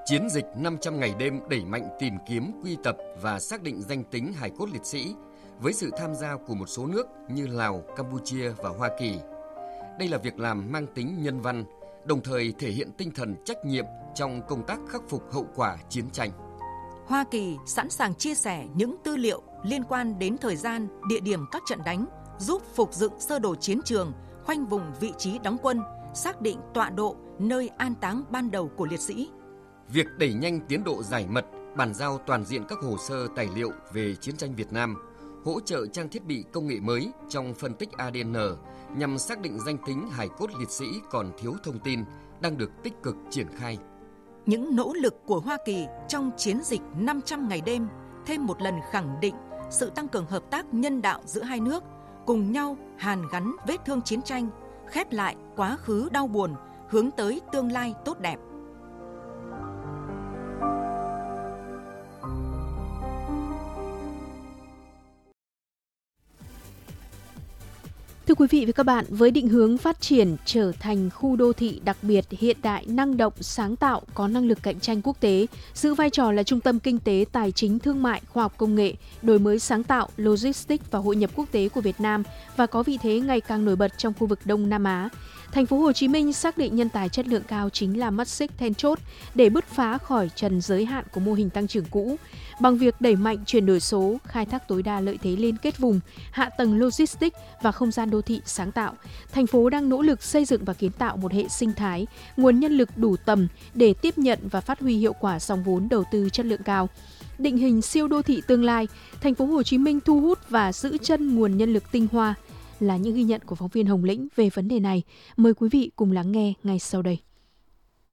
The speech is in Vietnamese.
Chiến dịch 500 ngày đêm đẩy mạnh tìm kiếm, quy tập và xác định danh tính hài cốt liệt sĩ với sự tham gia của một số nước như Lào, Campuchia và Hoa Kỳ. Đây là việc làm mang tính nhân văn, đồng thời thể hiện tinh thần trách nhiệm trong công tác khắc phục hậu quả chiến tranh. Hoa Kỳ sẵn sàng chia sẻ những tư liệu liên quan đến thời gian, địa điểm các trận đánh, giúp phục dựng sơ đồ chiến trường, khoanh vùng vị trí đóng quân, xác định tọa độ, nơi an táng ban đầu của liệt sĩ. Việc đẩy nhanh tiến độ giải mật, bàn giao toàn diện các hồ sơ tài liệu về chiến tranh Việt Nam, hỗ trợ trang thiết bị công nghệ mới trong phân tích ADN nhằm xác định danh tính hài cốt liệt sĩ còn thiếu thông tin đang được tích cực triển khai. Những nỗ lực của Hoa Kỳ trong chiến dịch 500 ngày đêm thêm một lần khẳng định sự tăng cường hợp tác nhân đạo giữa hai nước, cùng nhau hàn gắn vết thương chiến tranh, khép lại quá khứ đau buồn, hướng tới tương lai tốt đẹp. Thưa quý vị và các bạn, với định hướng phát triển trở thành khu đô thị đặc biệt hiện đại, năng động, sáng tạo, có năng lực cạnh tranh quốc tế, giữ vai trò là trung tâm kinh tế, tài chính, thương mại, khoa học công nghệ, đổi mới sáng tạo, logistics và hội nhập quốc tế của Việt Nam và có vị thế ngày càng nổi bật trong khu vực Đông Nam Á, Thành phố Hồ Chí Minh xác định nhân tài chất lượng cao chính là mắt xích then chốt để bứt phá khỏi trần giới hạn của mô hình tăng trưởng cũ. Bằng việc đẩy mạnh chuyển đổi số, khai thác tối đa lợi thế liên kết vùng, hạ tầng logistics và không gian đô thị sáng tạo, thành phố đang nỗ lực xây dựng và kiến tạo một hệ sinh thái, nguồn nhân lực đủ tầm để tiếp nhận và phát huy hiệu quả dòng vốn đầu tư chất lượng cao. Định hình siêu đô thị tương lai, Thành phố Hồ Chí Minh thu hút và giữ chân nguồn nhân lực tinh hoa là những ghi nhận của phóng viên Hồng Lĩnh về vấn đề này. Mời quý vị cùng lắng nghe ngay sau đây.